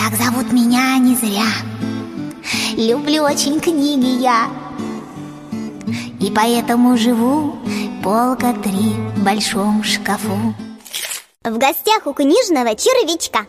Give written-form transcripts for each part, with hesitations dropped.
Так зовут меня не зря. Люблю очень книги я, и поэтому живу полка 3 в большом шкафу. В гостях у книжного червячка.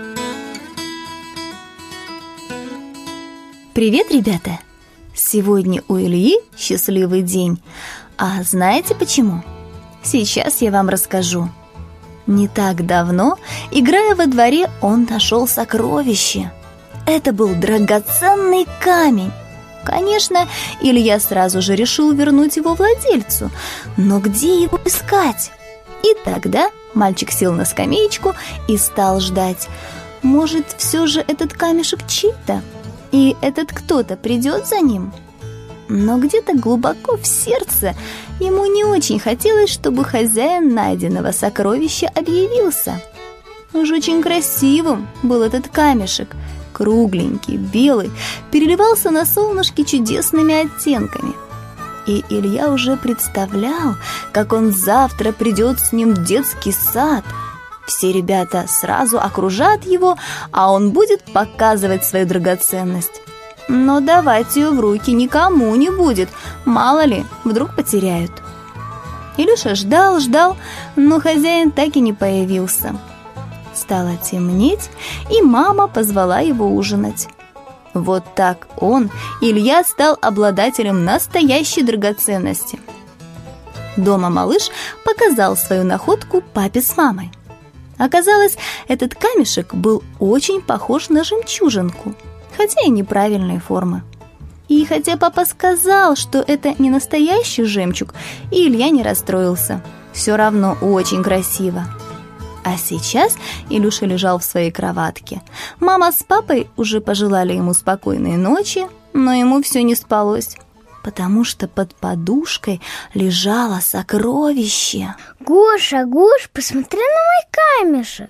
Привет, ребята! Сегодня у Ильи счастливый день. А знаете почему? Сейчас я вам расскажу. Не так давно, играя во дворе, он нашел сокровище. Это был драгоценный камень. Конечно, Илья сразу же решил вернуть его владельцу. Но где его искать? И тогда мальчик сел на скамеечку и стал ждать. Может, все же этот камешек чей-то? И этот кто-то придет за ним? Но где-то глубоко в сердце ему не очень хотелось, чтобы хозяин найденного сокровища объявился. Уж очень красивым был этот камешек. Кругленький, белый, переливался на солнышке чудесными оттенками. И Илья уже представлял, как он завтра придет с ним в детский сад. Все ребята сразу окружат его, а он будет показывать свою драгоценность. Но давать ее в руки никому не будет, мало ли, вдруг потеряют. Илюша ждал, но хозяин так и не появился. Стало темнеть, и мама позвала его ужинать. Вот так он, Илья, стал обладателем настоящей драгоценности. Дома малыш показал свою находку папе с мамой. Оказалось, этот камешек был очень похож на жемчужинку, хотя и неправильной формы. И хотя папа сказал, что это не настоящий жемчуг, и Илья не расстроился. Все равно очень красиво. А сейчас Илюша лежал в своей кроватке. Мама с папой уже пожелали ему спокойной ночи, но ему все не спалось, потому что под подушкой лежало сокровище. Гоша, посмотри на мой камешек.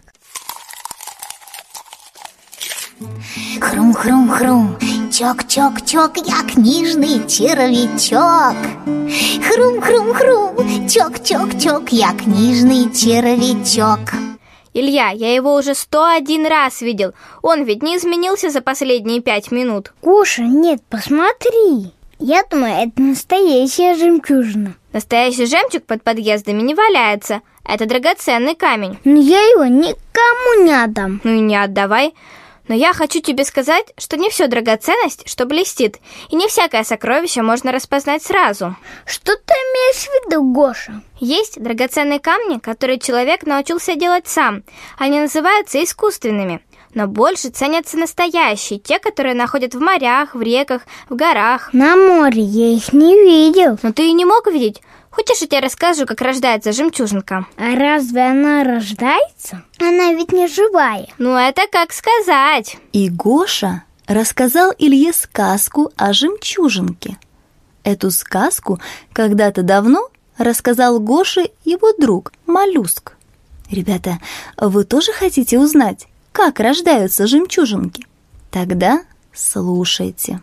Хрум-хрум-хрум, чок-чок-чок, я книжный червячок. Хрум-хрум-хрум, чок-чок-чок, я книжный червячок. Илья, я его уже 101 раз видел. Он ведь не изменился за последние 5 минут. Гоша, нет, посмотри. Я думаю, это настоящая жемчужина. Настоящий жемчуг под подъездами не валяется. Это драгоценный камень. Но я его никому не отдам. Ну и не отдавай. Но я хочу тебе сказать, что не все драгоценность, что блестит, и не всякое сокровище можно распознать сразу. Что ты имеешь в виду, Гоша? Есть драгоценные камни, которые человек научился делать сам. Они называются искусственными. Но больше ценятся настоящие, те, которые находят в морях, в реках, в горах. На море я их не видел. Но ты и не мог видеть. Хочешь, я тебе расскажу, как рождается жемчужинка? А разве она рождается? Она ведь не живая. Ну, это как сказать. И Гоша рассказал Илье сказку о жемчужинке. Эту сказку когда-то давно рассказал Гоше его друг Моллюск. Ребята, вы тоже хотите узнать, как рождаются жемчужинки? Тогда слушайте.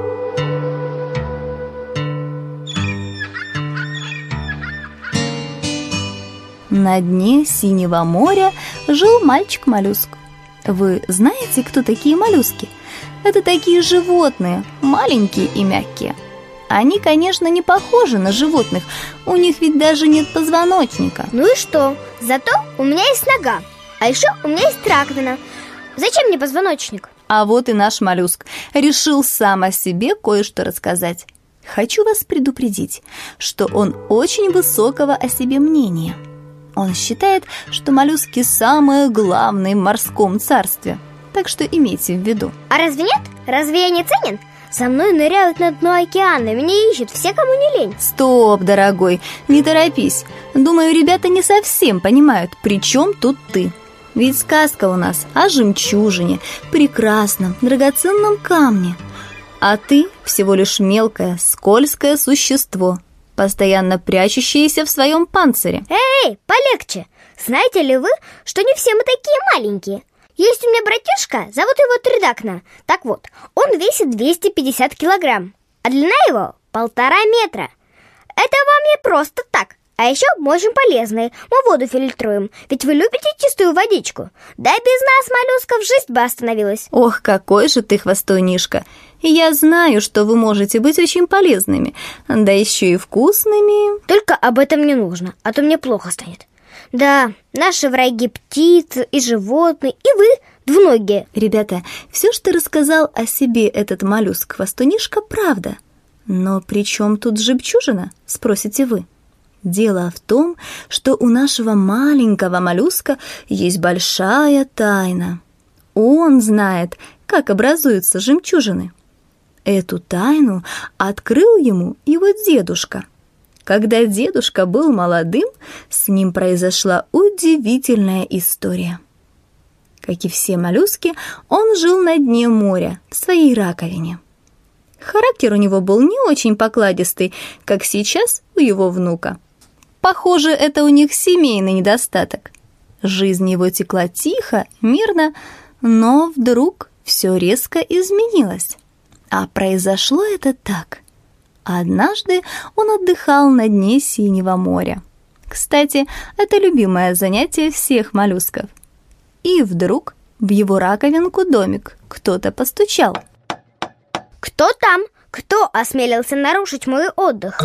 На дне синего моря жил мальчик-моллюск. Вы знаете, кто такие моллюски? Это такие животные, маленькие и мягкие. Они, конечно, не похожи на животных, у них ведь даже нет позвоночника. Ну и что? Зато у меня есть нога, а еще у меня есть раковина. Зачем мне позвоночник? А вот и наш моллюск решил сам о себе кое-что рассказать. Хочу вас предупредить, что он очень высокого о себе мнения. Он считает, что моллюски самые главные в морском царстве. Так что имейте в виду. А разве нет? Разве я не ценен? Со мной ныряют на дно океана, меня ищут все, кому не лень. Стоп, дорогой, не торопись. Думаю, ребята не совсем понимают, при чем тут ты. Ведь сказка у нас о жемчужине, прекрасном, драгоценном камне. А ты всего лишь мелкое, скользкое существо, постоянно прячущееся в своем панцире. Эй, полегче! Знаете ли вы, что не все мы такие маленькие? Есть у меня братишка, зовут его Тридакна. Так вот, он весит 250 килограмм, а длина его 1,5 метра. Это вам не просто так. А еще мы очень полезные. Мы воду фильтруем. Ведь вы любите чистую водичку. Да и без нас, моллюсков, жизнь бы остановилась. Ох, какой же ты хвостунишка! Я знаю, что вы можете быть очень полезными, да еще и вкусными. Только об этом не нужно, а то мне плохо станет. Да, наши враги птицы и животные, и вы, двуногие. Ребята, все, что рассказал о себе этот моллюск-хвостунишка, правда. Но при чем тут жемчужина, спросите вы? Дело в том, что у нашего маленького моллюска есть большая тайна. Он знает, как образуются жемчужины. Эту тайну открыл ему его дедушка. Когда дедушка был молодым, с ним произошла удивительная история. Как и все моллюски, он жил на дне моря, в своей раковине. Характер у него был не очень покладистый, как сейчас у его внука. Похоже, это у них семейный недостаток. Жизнь его текла тихо, мирно, но вдруг все резко изменилось. А произошло это так. Однажды он отдыхал на дне Синего моря. Кстати, это любимое занятие всех моллюсков. И вдруг в его раковинку-домик кто-то постучал. Кто там? Кто осмелился нарушить мой отдых?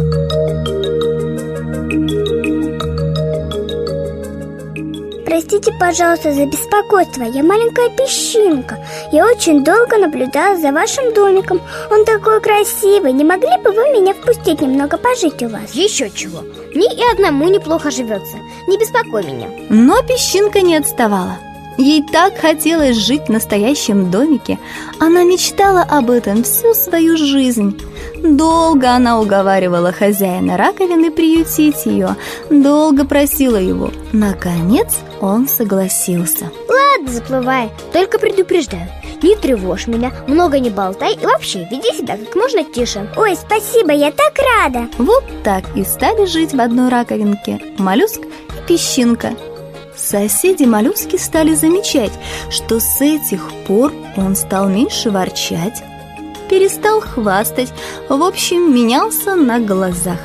Простите, пожалуйста, за беспокойство. Я маленькая песчинка. Я очень долго наблюдала за вашим домиком. Он такой красивый. Не могли бы вы меня впустить немного пожить у вас? Еще чего. Мне и одному неплохо живется. Не беспокой меня. Но песчинка не отставала. Ей так хотелось жить в настоящем домике. Она мечтала об этом всю свою жизнь. Долго она уговаривала хозяина раковины приютить ее, долго просила его. Наконец он согласился. Ладно, заплывай, только предупреждаю. Не тревожь меня, много не болтай и вообще веди себя как можно тише. Ой, спасибо, я так рада. Вот так и стали жить в одной раковинке моллюск и песчинка. Соседи-моллюски стали замечать, что с этих пор он стал меньше ворчать, перестал хвастать, в общем, менялся на глазах.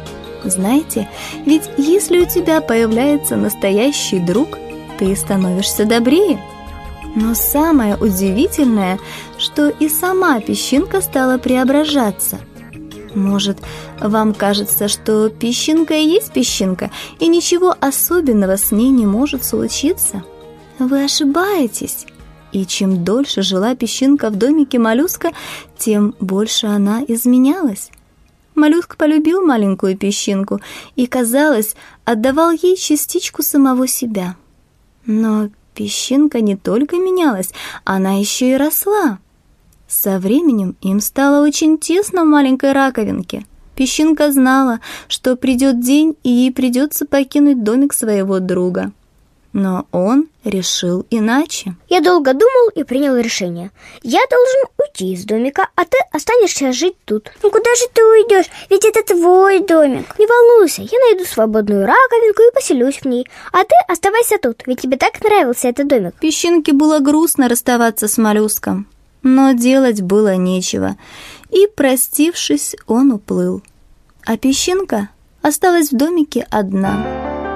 Знаете, ведь если у тебя появляется настоящий друг, ты становишься добрее. Но самое удивительное, что и сама песчинка стала преображаться. Может, вам кажется, что песчинка и есть песчинка, и ничего особенного с ней не может случиться? Вы ошибаетесь. И чем дольше жила песчинка в домике моллюска, тем больше она изменялась. Моллюск полюбил маленькую песчинку и, казалось, отдавал ей частичку самого себя. Но песчинка не только менялась, она еще и росла. Со временем им стало очень тесно в маленькой раковинке. Песчинка знала, что придет день, и ей придется покинуть домик своего друга. Но он решил иначе. Я долго думал и принял решение. Я должен уйти из домика, а ты останешься жить тут. Ну куда же ты уйдешь? Ведь это твой домик. Не волнуйся, я найду свободную раковинку и поселюсь в ней. А ты оставайся тут, ведь тебе так нравился этот домик. Песчинке было грустно расставаться с моллюском, но делать было нечего. И, простившись, он уплыл. А песчинка осталась в домике одна.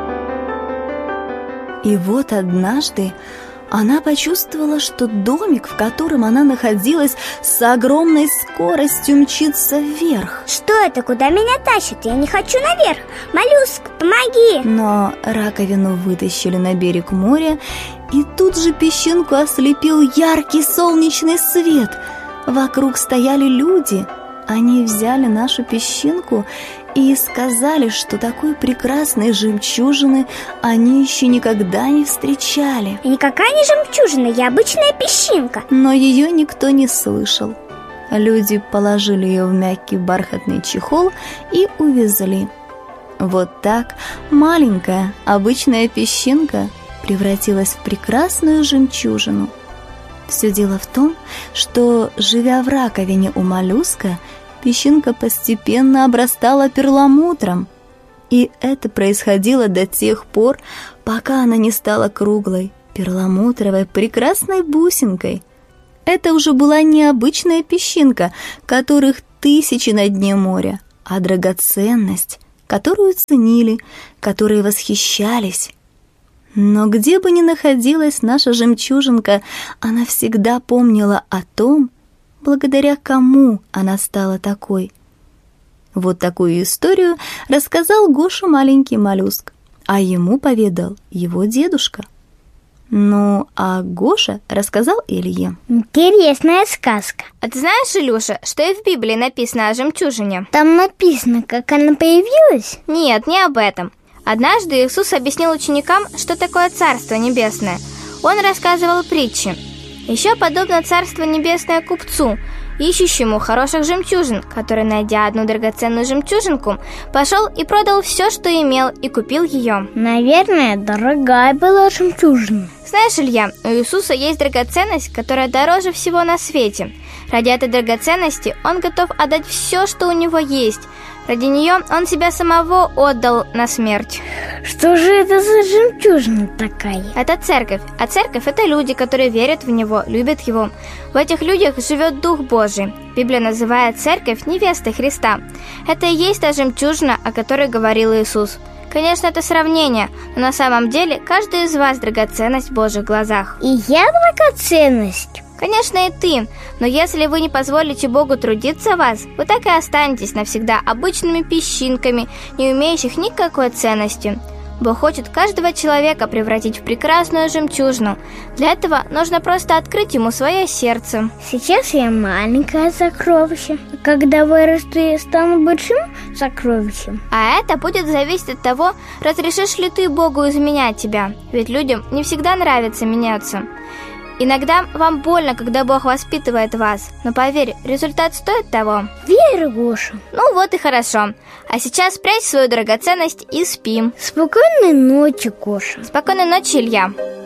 И вот однажды она почувствовала, что домик, в котором она находилась, с огромной скоростью мчится вверх. Что это? Куда меня тащит? Я не хочу наверх. Моллюск, помоги! Но раковину вытащили на берег моря, и тут же песчинку ослепил яркий солнечный свет. Вокруг стояли люди. Они взяли нашу песчинку и сказали, что такой прекрасной жемчужины они еще никогда не встречали. И никакая не жемчужина, я обычная песчинка. Но ее никто не слышал. Люди положили ее в мягкий бархатный чехол и увезли. Вот так маленькая обычная песчинка превратилась в прекрасную жемчужину. Все дело в том, что, живя в раковине у моллюска, песчинка постепенно обрастала перламутром. И это происходило до тех пор, пока она не стала круглой, перламутровой, прекрасной бусинкой. Это уже была не обычная песчинка, которых тысячи на дне моря, а драгоценность, которую ценили, которой восхищались. Но где бы ни находилась наша жемчужинка, она всегда помнила о том, благодаря кому она стала такой. Вот такую историю рассказал Гоша маленький моллюск, а ему поведал его дедушка. Ну, а Гоша рассказал Илье. Интересная сказка. А ты знаешь, Илюша, что и в Библии написано о жемчужине? Там написано, как она появилась? Нет, не об этом. Однажды Иисус объяснил ученикам, что такое Царство Небесное. Он рассказывал притчи. Еще подобно Царство Небесное купцу, ищущему хороших жемчужин, который, найдя одну драгоценную жемчужинку, пошел и продал все, что имел, и купил ее. Наверное, дорогая была жемчужина. Знаешь, Илья, у Иисуса есть драгоценность, которая дороже всего на свете. Ради этой драгоценности он готов отдать все, что у него есть. Ради нее он себя самого отдал на смерть. Что же это за жемчужина такая? Это церковь. А церковь – это люди, которые верят в Него, любят Его. В этих людях живет Дух Божий. Библия называет церковь невестой Христа. Это и есть та жемчужина, о которой говорил Иисус. Конечно, это сравнение, но на самом деле каждый из вас драгоценность в Божьих глазах. И я драгоценность? Конечно, и ты, но если вы не позволите Богу трудиться в вас, вы так и останетесь навсегда обычными песчинками, не имеющих никакой ценности. Бог хочет каждого человека превратить в прекрасную жемчужину. Для этого нужно просто открыть Ему свое сердце. Сейчас я маленькое сокровище. Когда вырасту, я стану большим сокровищем. А это будет зависеть от того, разрешишь ли ты Богу изменять тебя. Ведь людям не всегда нравится меняться. Иногда вам больно, когда Бог воспитывает вас, но поверь, результат стоит того. Верю, Гоша. Ну вот и хорошо. А сейчас прячь свою драгоценность и спи. Спокойной ночи, Гоша. Спокойной ночи, Илья.